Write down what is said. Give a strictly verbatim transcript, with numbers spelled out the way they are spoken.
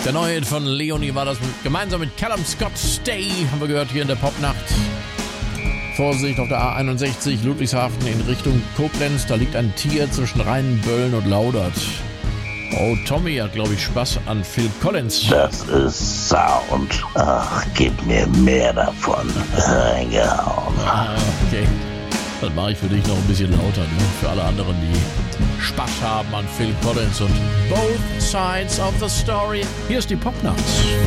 Der neue Hit von Leonie war das gemeinsam mit Callum Scott. Stay haben wir gehört hier in der Popnacht. Vorsicht auf der A einundsechzig Ludwigshafen in Richtung Koblenz. Da liegt ein Tier zwischen Rhein, Bölln und Laudert. Oh, Tommy hat, glaube ich, Spaß an Phil Collins. Das ist Sound. Ach, gib mir mehr davon. Reingehauen. Ah, okay. Dann mache ich für dich noch ein bisschen lauter, ne? Für alle anderen, die Spaß haben an Phil Collins und Both Sides of the Story. Hier ist die Popnacht.